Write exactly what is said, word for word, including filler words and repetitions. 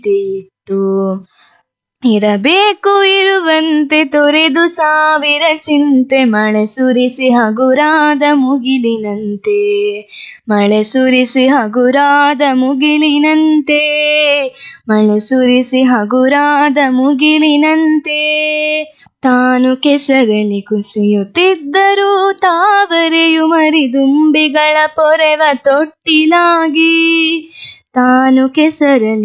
ಇಟ್ಟು ಇರಬೇಕು ಇರುವಂತೆ ತೊರೆದು ಸಾವಿರ ಚಿಂತೆ ಮಳೆ ಸುರಿಸಿ ಹಗುರಾದ ಮುಗಿಲಿನಂತೆ ಮಳೆ ಸುರಿಸಿ ಹಗುರಾದ ಮುಗಿಲಿನಂತೆ ಮಳೆ ಸುರಿಸಿ ಹಗುರಾದ ಮುಗಿಲಿನಂತೆ ತಾನು ಕೆಸರಲ್ಲಿ ಕುಸಿಯುತ್ತಿದ್ದರೂ ತಾವರೆಯು ಮರಿದುಂಬಿಗಳ ಪೊರೆವ ತೊಟ್ಟಿಲಾಗಿ ತಾನು ಕೆಸರಲ್ಲಿ